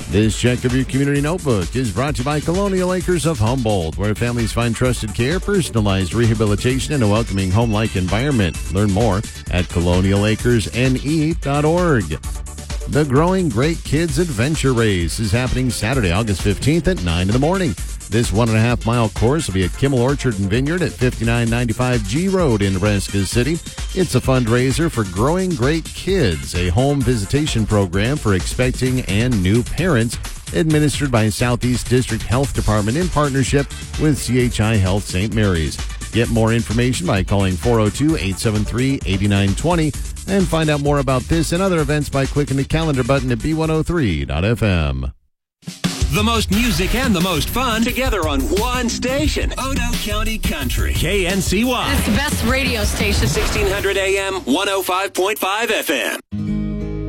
This Check of Your Community Notebook is brought to you by Colonial Acres of Humboldt, where families find trusted care, personalized rehabilitation, and a welcoming home-like environment. Learn more at colonialacresne.org. The Growing Great Kids Adventure Race is happening Saturday, August 15th at 9 in the morning. This 1.5-mile course will be at Kimmel Orchard and Vineyard at 5995 G Road in Nebraska City. It's a fundraiser for Growing Great Kids, a home visitation program for expecting and new parents, administered by Southeast District Health Department in partnership with CHI Health St. Mary's. Get more information by calling 402-873-8920 and find out more about this and other events by clicking the calendar button at b103.fm. The most music and the most fun together on one station. Odo County Country. KNCY. It's the best radio station. 1600 AM, 105.5 FM.